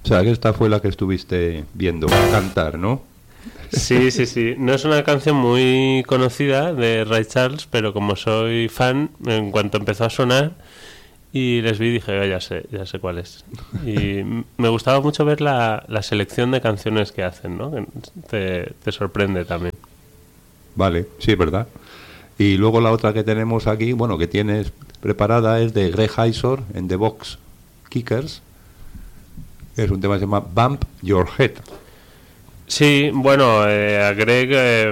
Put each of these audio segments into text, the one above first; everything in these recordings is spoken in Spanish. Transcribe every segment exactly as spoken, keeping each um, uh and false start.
sea, que esta fue la que estuviste viendo cantar, ¿no? Sí, sí, sí. No es una canción muy conocida de Ray Charles, pero como soy fan, en cuanto empezó a sonar y les vi, dije, oh, ya sé, ya sé cuál es. Y me gustaba mucho ver la, la selección de canciones que hacen, ¿no? Te, te sorprende también. Vale, sí, es verdad. Y luego la otra que tenemos aquí, bueno, que tienes preparada, es de Greg Isor en The Box Kickers. Es un tema que se llama Bump Your Head. Sí, bueno, eh, a Greg eh,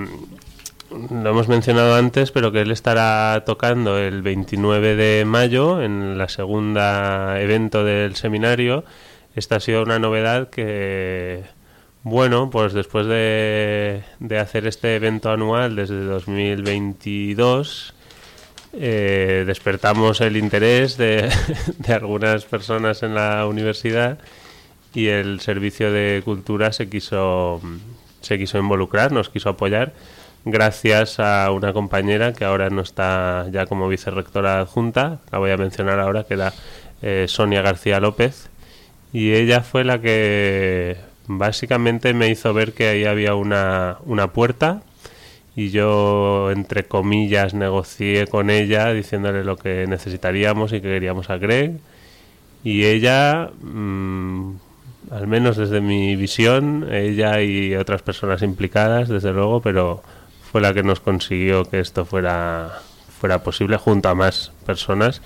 lo hemos mencionado antes, pero que él estará tocando el veintinueve de mayo en la segunda evento del seminario. Esta ha sido una novedad que, bueno, pues después de, de hacer este evento anual desde dos mil veintidós, eh, despertamos el interés de, de algunas personas en la universidad. Y el servicio de cultura se quiso se quiso involucrar, nos quiso apoyar, gracias a una compañera que ahora no está ya como vicerrectora adjunta, la voy a mencionar ahora, que era eh, Sonia García López, y ella fue la que básicamente me hizo ver que ahí había una, una puerta, y yo, entre comillas, negocié con ella diciéndole lo que necesitaríamos y que queríamos a Greg, y ella... Mmm, al menos desde mi visión, ella y otras personas implicadas, desde luego, pero fue la que nos consiguió que esto fuera fuera posible junto a más personas.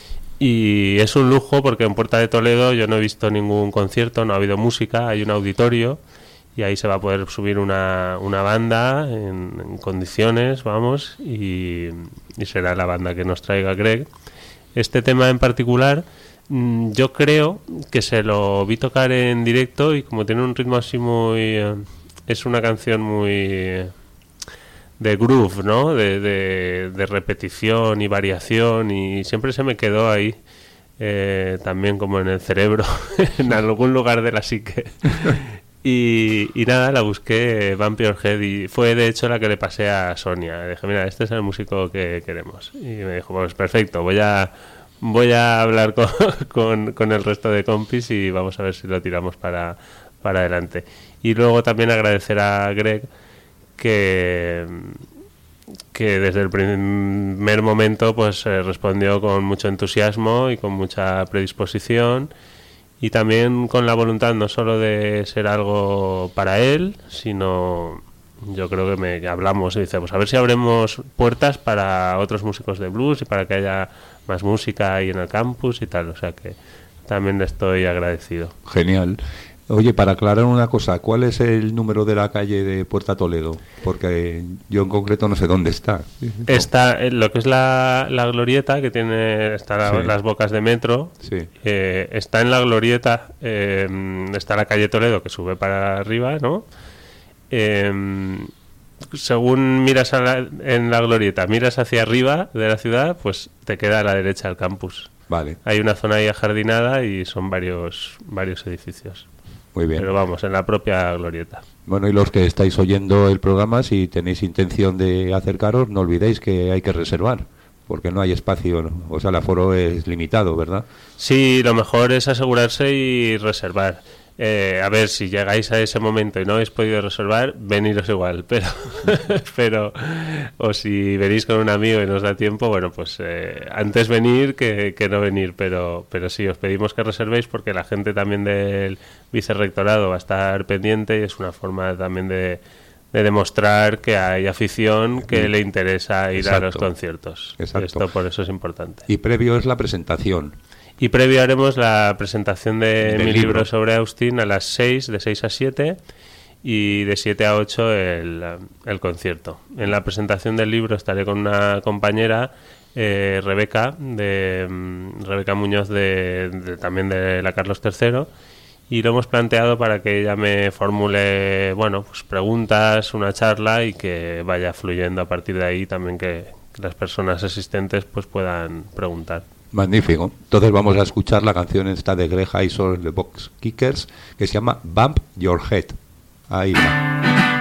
Y es un lujo porque en Puerta de Toledo yo no he visto ningún concierto, no ha habido música, hay un auditorio y ahí se va a poder subir una, una banda en, en condiciones, vamos, y, y será la banda que nos traiga Greg. Este tema en particular... Yo creo que se lo vi tocar en directo y como tiene un ritmo así muy... Eh, es una canción muy... Eh, de groove, ¿no? De, de, de repetición y variación y siempre se me quedó ahí eh, también como en el cerebro, en algún lugar de la psique. Y, y nada, la busqué, Bump Your Head, y fue de hecho la que le pasé a Sonia. Le dije, mira, este es el músico que queremos. Y me dijo, pues perfecto, voy a... Voy a hablar con, con, con el resto de compis y vamos a ver si lo tiramos para, para adelante. Y luego también agradecer a Greg que, que desde el primer momento pues eh, respondió con mucho entusiasmo y con mucha predisposición y también con la voluntad no solo de ser algo para él, sino... Yo creo que me hablamos y dice, pues a ver si abrimos puertas para otros músicos de blues y para que haya más música ahí en el campus y tal, o sea que también le estoy agradecido. Genial. Oye, para aclarar una cosa, ¿cuál es el número de la calle de Puerta Toledo? Porque yo en concreto no sé dónde está. Está en lo que es la, la glorieta, que tiene está la, sí. las bocas de metro, sí. eh, está en la glorieta, eh, está la calle Toledo que sube para arriba, ¿no? Eh, según miras a la, en la glorieta, miras hacia arriba de la ciudad, pues te queda a la derecha el campus. Vale. Hay una zona ahí ajardinada y son varios varios edificios. Muy bien. Pero vamos, en la propia glorieta. Bueno, y los que estáis oyendo el programa, si tenéis intención de acercaros, no olvidéis que hay que reservar, porque no hay espacio, ¿no? O sea, el aforo es limitado, ¿verdad? Sí, lo mejor es asegurarse y reservar. Eh, a ver, si llegáis a ese momento y no habéis podido reservar, veniros igual, pero pero o si venís con un amigo y nos da tiempo, bueno, pues eh, antes venir que, que no venir, pero pero sí, os pedimos que reservéis porque la gente también del vicerrectorado va a estar pendiente y es una forma también de, de demostrar que hay afición que sí. le interesa ir Exacto. a los conciertos. Exacto. Esto por eso es importante. Y previo es la presentación. Y previo haremos la presentación de mi libro. libro sobre Austin a las seis, de seis a siete, y de siete a ocho el, el concierto. En la presentación del libro estaré con una compañera, eh, Rebeca, de um, Rebeca Muñoz, de, de, también de la Carlos tercero, y lo hemos planteado para que ella me formule, bueno, pues preguntas, una charla, y que vaya fluyendo a partir de ahí también que, que las personas asistentes pues puedan preguntar. Magnífico. Entonces vamos a escuchar la canción esta de Greg Isor de Box Kickers que se llama Bump Your Head. Ahí va.